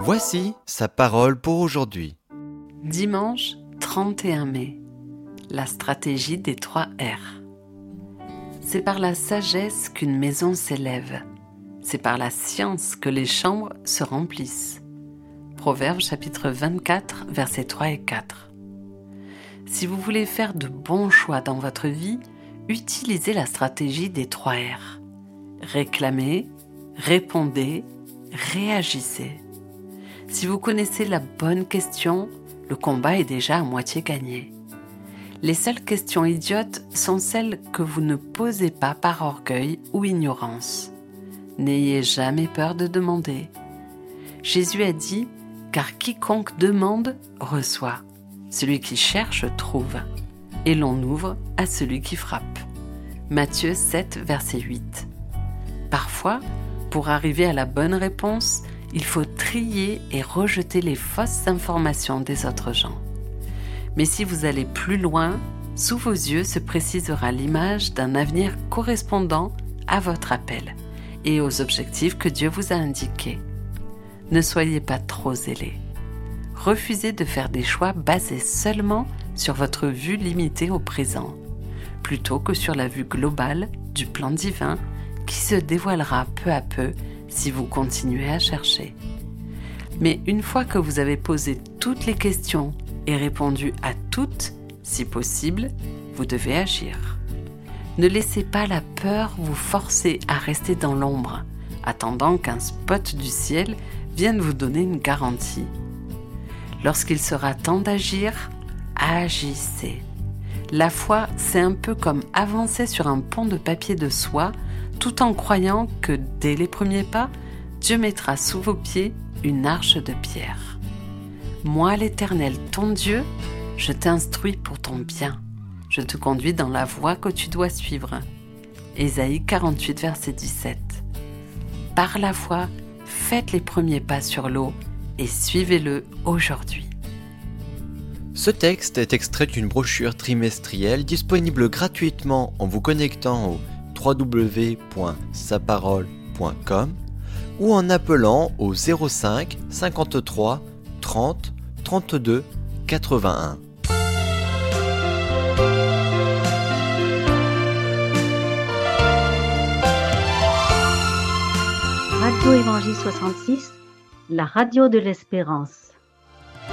Voici sa parole pour aujourd'hui. Dimanche 31 mai, la stratégie des 3 R. C'est par la sagesse qu'une maison s'élève. C'est par la science que les chambres se remplissent. Proverbes chapitre 24, versets 3 et 4. Si vous voulez faire de bons choix dans votre vie, utilisez la stratégie des 3 R. Réclamez, répondez, réagissez. Si vous connaissez la bonne question, le combat est déjà à moitié gagné. Les seules questions idiotes sont celles que vous ne posez pas par orgueil ou ignorance. N'ayez jamais peur de demander. Jésus a dit « Car quiconque demande, reçoit. Celui qui cherche, trouve. Et l'on ouvre à celui qui frappe. » Matthieu 7, verset 8. Parfois, pour arriver à la bonne réponse, il faut trier et rejeter les fausses informations des autres gens. Mais si vous allez plus loin, sous vos yeux se précisera l'image d'un avenir correspondant à votre appel et aux objectifs que Dieu vous a indiqués. Ne soyez pas trop zélés. Refusez de faire des choix basés seulement sur votre vue limitée au présent, plutôt que sur la vue globale du plan divin qui se dévoilera peu à peu si vous continuez à chercher. Mais une fois que vous avez posé toutes les questions et répondu à toutes, si possible, vous devez agir. Ne laissez pas la peur vous forcer à rester dans l'ombre, attendant qu'un spot du ciel vienne vous donner une garantie. Lorsqu'il sera temps d'agir, agissez. La foi, c'est un peu comme avancer sur un pont de papier de soie, tout en croyant que dès les premiers pas, Dieu mettra sous vos pieds une arche de pierre. Moi, l'Éternel, ton Dieu, je t'instruis pour ton bien. Je te conduis dans la voie que tu dois suivre. Ésaïe 48, verset 17. Par la foi, faites les premiers pas sur l'eau et suivez-le aujourd'hui. Ce texte est extrait d'une brochure trimestrielle disponible gratuitement en vous connectant au www.saparole.com ou en appelant au 05 53 30 32 81. Radio Évangile 66, la radio de l'espérance.